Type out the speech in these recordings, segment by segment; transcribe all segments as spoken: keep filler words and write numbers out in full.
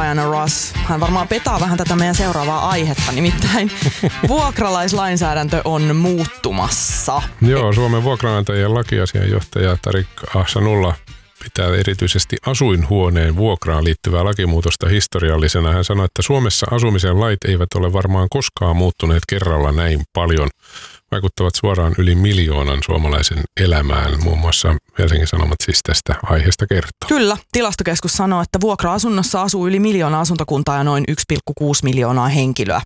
Diana Ross. Hän varmaan petaa vähän tätä meidän seuraavaa aihetta, nimittäin vuokralaislainsäädäntö on muuttumassa. Joo, Suomen vuokranantajien lakiasianjohtaja Tarik Ahsanulla pitää erityisesti asuinhuoneen vuokraan liittyvää lakimuutosta historiallisena. Hän sanoi, että Suomessa asumisen lait eivät ole varmaan koskaan muuttuneet kerralla näin paljon. Vaikuttavat suoraan yli miljoonan suomalaisen elämään. Muun muassa Helsingin Sanomat siis tästä aiheesta kertoo. Kyllä. Tilastokeskus sanoo, että vuokra-asunnossa asuu yli miljoona asuntokuntaa ja noin yksi pilkku kuusi miljoonaa henkilöä.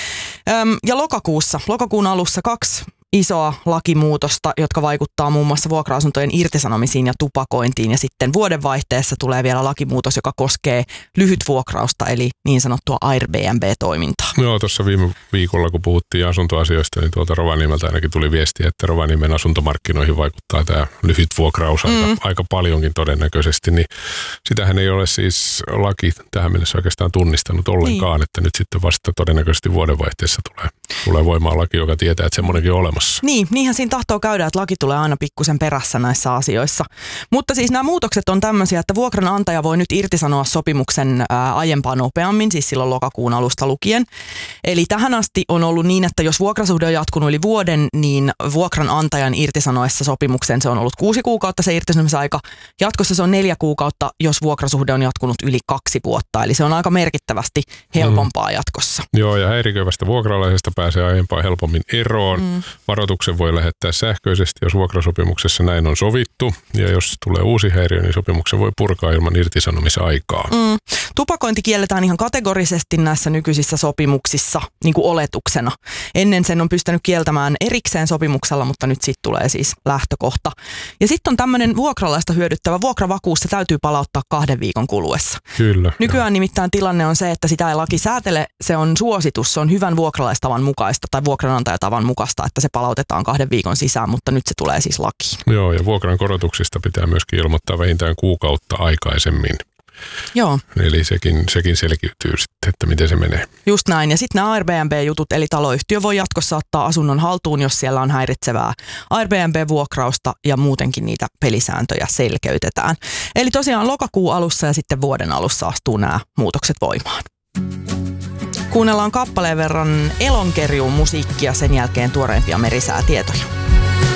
Öm, ja lokakuussa, lokakuun alussa kaksi isoa lakimuutosta, jotka vaikuttaa muun muassa vuokra-asuntojen irtisanomisiin ja tupakointiin. Ja sitten vuodenvaihteessa tulee vielä lakimuutos, joka koskee lyhytvuokrausta, eli niin sanottua Airbnb-toimintaa. Joo, tuossa viime viikolla, kun puhuttiin asuntoasioista, niin tuolta Rovaniemeltä ainakin tuli viestiä, että Rovaniemen asuntomarkkinoihin vaikuttaa tämä lyhytvuokraus mm. aika, aika paljonkin todennäköisesti. Niin sitähän ei ole siis laki tähän mennessä oikeastaan tunnistanut ollenkaan, niin. Että nyt sitten vasta todennäköisesti vuodenvaihteessa tulee, tulee voimaan laki, joka tietää, että semmoinenkin on olemassa. Niin, niinhän siinä tahtoo käydä, että laki tulee aina pikkusen perässä näissä asioissa. Mutta siis nämä muutokset on tämmöisiä, että vuokranantaja voi nyt irtisanoa sopimuksen ää, aiempaa nopeammin, siis silloin lokakuun alusta lukien. Eli tähän asti on ollut niin, että jos vuokrasuhde on jatkunut yli vuoden, niin vuokranantajan irtisanoessa sopimuksen se on ollut kuusi kuukautta se irtisanomisaika. Jatkossa se on neljä kuukautta, jos vuokrasuhde on jatkunut yli kaksi vuotta. Eli se on aika merkittävästi helpompaa mm. jatkossa. Joo, ja häiriköivästä vuokralaisesta pääsee aiempaa helpommin eroon. Mm. Varoituksen voi lähettää sähköisesti, jos vuokrasopimuksessa näin on sovittu. Ja jos tulee uusi häiriö, niin sopimuksen voi purkaa ilman irtisanomisaikaa. Mm. Tupakointi kielletään ihan kategorisesti näissä nykyisissä sopimuksissa niin kuin oletuksena. Ennen sen on pystynyt kieltämään erikseen sopimuksella, mutta nyt sitten tulee siis lähtökohta. Ja sitten on tämmöinen vuokralaista hyödyttävä vuokravakuus, se täytyy palauttaa kahden viikon kuluessa. Kyllä. Nykyään jo. Nimittäin tilanne on se, että sitä ei laki säätele, se on suositus, se on hyvän vuokralaistavan mukaista tai vuokranantajatavan mukaista, että se palautetaan kahden viikon sisään, mutta nyt se tulee siis lakiin. Joo, ja vuokran korotuksista pitää myöskin ilmoittaa vähintään kuukautta aikaisemmin. Joo. Eli sekin, sekin selkiytyy sitten, että miten se menee. Just näin. Ja sitten nämä Airbnb-jutut, eli taloyhtiö voi jatkossa ottaa asunnon haltuun, jos siellä on häiritsevää Airbnb-vuokrausta ja muutenkin niitä pelisääntöjä selkeytetään. Eli tosiaan lokakuun alussa ja sitten vuoden alussa astuu nämä muutokset voimaan. Kuunnellaan kappaleen verran Elonkerjuun musiikkia, sen jälkeen tuoreimpia merisäätietoja.